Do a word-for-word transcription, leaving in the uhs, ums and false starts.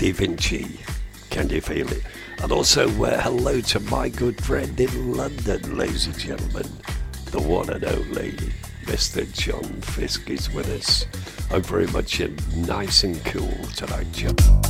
Da Vinci, Can You Feel It? And also uh, hello to my good friend in London, ladies and gentlemen, the one and only Mister John Fisk is with us. I'm very much in nice and cool tonight, John.